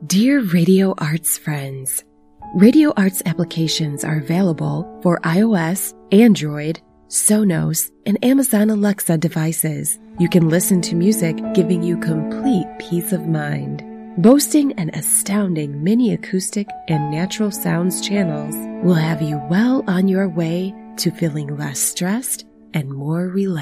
Dear Radio Arts friends, Radio Arts applications are available for iOS, Android, Sonos, and Amazon Alexa devices. You can listen to music giving you complete peace of mind. Boasting an astounding mini acoustic and natural sounds channels will have you well on your way to feeling less stressed and more relaxed.